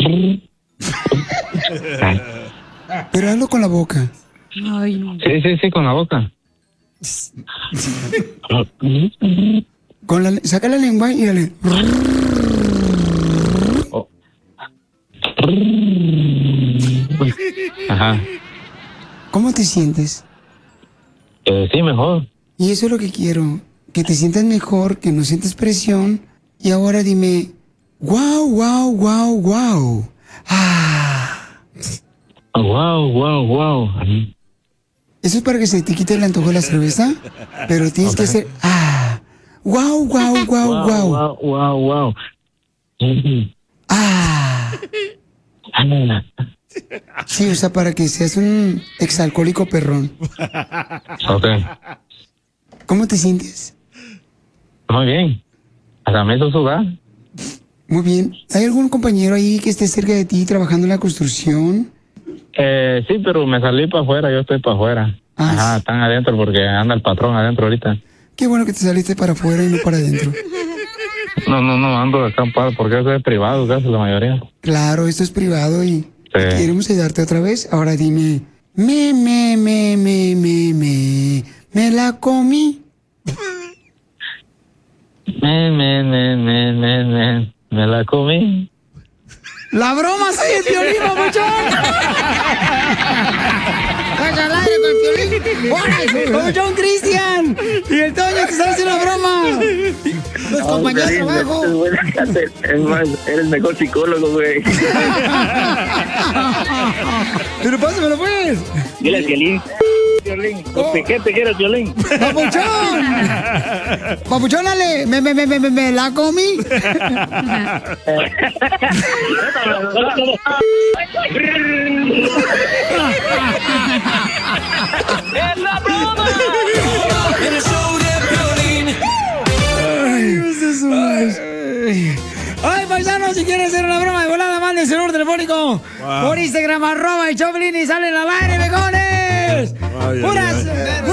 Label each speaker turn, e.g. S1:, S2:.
S1: Pero hazlo con la boca.
S2: Ay, no.
S3: Sí, con la boca.
S1: Saca la lengua y dale.
S3: Ajá.
S1: ¿Cómo te sientes?
S3: Sí, mejor.
S1: Y eso es lo que quiero. Que te sientas mejor, que no sientes presión. Y ahora dime, wow, wow, wow, wow.
S3: Wow.
S1: Eso es para que se te quite el antojo de la cerveza, pero tienes que hacer, wow, wow, wow, wow. Sí, o sea, para que seas un exalcohólico perrón.
S3: Ok.
S1: ¿Cómo te sientes?
S3: Muy bien. Hasta me hizo sudar.
S1: Muy bien. ¿Hay algún compañero ahí que esté cerca de ti trabajando en la construcción?
S3: Sí, pero me salí para afuera, yo estoy para afuera. Ajá, están adentro porque anda el patrón adentro ahorita.
S1: Qué bueno que te saliste para afuera y no para adentro.
S3: No, ando acampado porque eso es privado, casi la mayoría.
S1: Claro, esto es privado y queremos ayudarte otra vez. Ahora dime, me la comí.
S3: Me la comí.
S1: ¡La broma soy el Piolín, papuchón! ¡Vas al aire con el Piolín! ¡Papuchón Cristian! ¡Y el Toño te está haciendo una broma! ¡Los compañeros de trabajo!
S4: Es más, eres mejor psicólogo, güey.
S1: ¡Pero pásamelo, pues!
S4: Dile al Piolín. Piolín, ¿qué te quieres, Piolín?
S1: ¡Papuchón! ¡Papuchón, dale! ¡Me la comí!
S5: ¡Es la broma! En el show de Piolín.
S1: ¡Ay, paisanos! Si quieren hacer una broma de volada, manden su número telefónico por Instagram, @el Choplin, y salen al aire, begones.